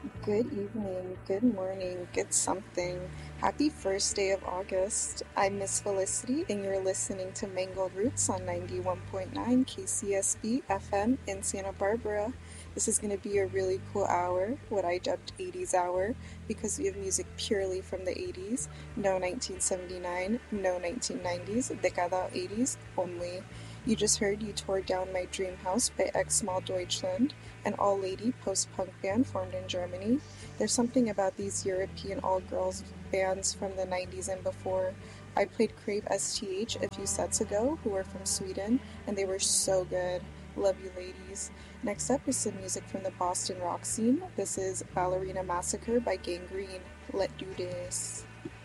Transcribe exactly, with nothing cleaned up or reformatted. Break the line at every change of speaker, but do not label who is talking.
Good evening, good morning, good something. Happy first day of August. I'm Miss Felicity, and you're listening to Mangled Roots on ninety-one point nine K C S B F M in Santa Barbara. This is going to be a really cool hour, what I dubbed eighties hour, because we have music purely from the eighties. No nineteen seventy-nine, no nineteen nineties, Decada eighties only. You just heard You Tore Down My Dream House by Ex Small Deutschland, an all-lady post-punk band formed in Germany. There's something about these European all-girls bands from the nineties and before. I played Crave S T H a few sets ago, who are from Sweden, and they were so good. Love you, ladies. Next up is some music from the Boston rock scene. This is Ballerina Massacre by Gangrene. Let's do this.